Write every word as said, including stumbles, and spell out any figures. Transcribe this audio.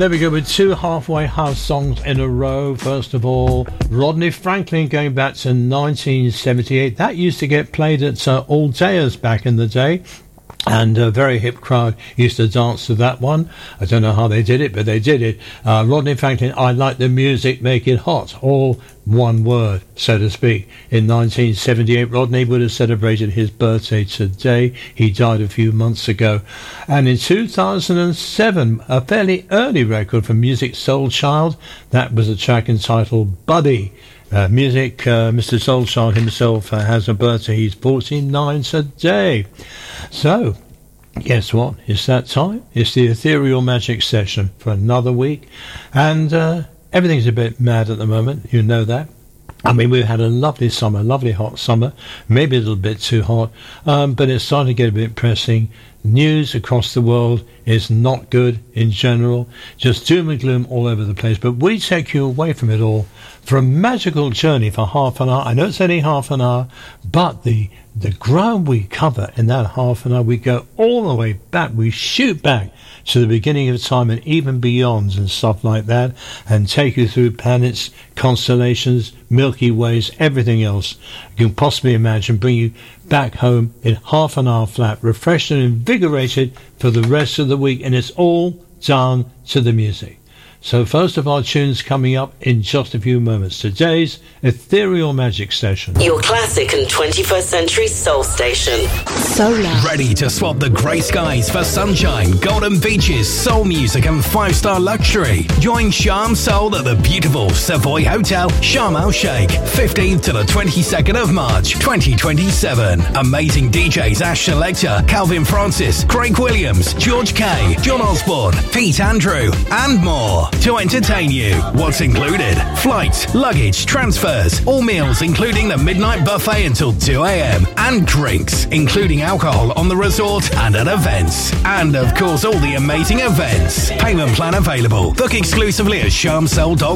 there we go with two halfway house songs in a row. First of all, Rodney Franklin, going back to nineteen seventy-eight. That used to get played at uh, All Dayers back in the day. And a very hip crowd used to dance to that one. I don't know how they did it, but they did it. Uh, Rodney Franklin, I Like the Music, Make It Hot. All one word, so to speak. In nineteen seventy-eight, Rodney would have celebrated his birthday today. He died a few months ago. And in two thousand seven, a fairly early record from Music Soul Child. That was a track entitled Buddy. Uh, music, uh, Mister Soulchild himself uh, has a birthday. He's forty-nine today. So, guess what? It's that time. It's the Ethereal Magic Session for another week. And uh, everything's a bit mad at the moment. You know that. I mean, we've had a lovely summer, lovely hot summer. Maybe a little bit too hot. Um, but it's starting to get a bit pressing. News across the world is not good in general. Just doom and gloom all over the place. But we take you away from it all for a magical journey for half an hour. I know it's only half an hour, but the the ground we cover in that half an hour, we go all the way back. We shoot back to the beginning of time and even beyond and stuff like that, and take you through planets, constellations, Milky Ways, everything else you can possibly imagine, bring you back home in half an hour flat, refreshed and invigorated for the rest of the week, and it's all down to the music. So first of our tunes coming up in just a few moments. Today's Ethereal Magic Session. Your classic and twenty-first century soul station. Solar. Ready to swap the grey skies for sunshine, golden beaches, soul music and five-star luxury. Join Charm Soul at the beautiful Savoy Hotel, Sharm El Sheikh, fifteenth to the twenty-second of March, twenty twenty-seven. Amazing D Js Ash Selector, Calvin Francis, Craig Williams, George Kay, John Osborne, Pete Andrew and more. To entertain you, what's included? Flights, luggage, transfers, all meals including the midnight buffet until two a.m. and drinks, including alcohol on the resort and at events. And of course all the amazing events. Payment plan available. Book exclusively at charm soul dot com.